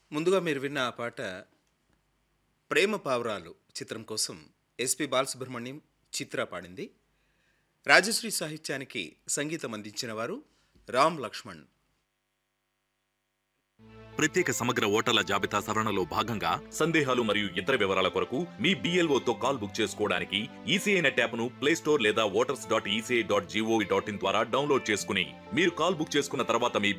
ముందుగా మీరు విన్న ఆ పాట 'ప్రేమ పావురాలు' చిత్రం కోసం ఎస్పి బాలసుబ్రహ్మణ్యం, చిత్ర పాడింది. రాజశ్రీ సాహిత్యానికి సంగీతం అందించిన వారు రామ్ లక్ష్మణ్. ప్రత్యేక సమగ్ర ఓటర్ల జాబితా సవరణలో భాగంగా సందేహాలు మరియు ఇతర వివరాల కొరకు మీ BLOతో కాల్ బుక్ చేసుకోవడానికి ఈసీఐ నెట్ యాప్ను ప్లేస్టోర్ లేదా ఓటర్స్.ఈసీఐ.జీఓవి.ఇన్ ద్వారా డౌన్లోడ్ చేసుకుని మీరు కాల్ బుక్ చేసుకున్న తర్వాత మీ